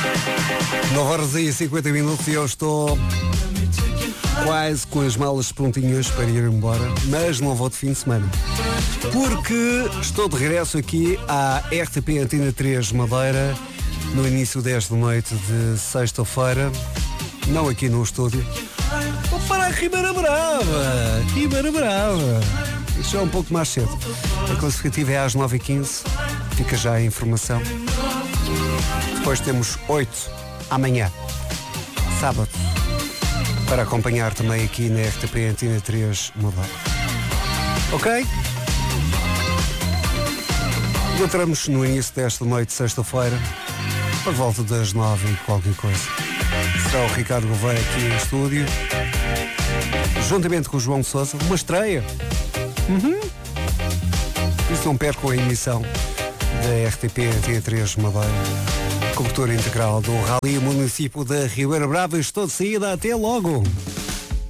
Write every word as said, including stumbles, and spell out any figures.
nove horas e cinquenta minutos e eu estou quase com as malas prontinhas para ir embora, mas não vou de fim de semana. Porque estou de regresso aqui à R T P Antena três Madeira, no início desta noite de sexta-feira, não aqui no estúdio. Vou para a Ribeira Brava, Ribeira Brava. Isto é um pouco mais cedo. A classificativa é às nove e quinze, fica já a informação. Depois temos oito amanhã, sábado, para acompanhar também aqui na R T P Antena três Madeira. Ok? Encontramos no início desta noite, sexta-feira, por volta das nove e qualquer coisa. Será o Ricardo Gouveia aqui em estúdio, juntamente com o João Sousa, uma estreia. Uhum. Isso não percam a emissão da R T P Antena três Madeira. Cobertura integral do Rally Município da Ribeira Brava. Estou de saída, até logo!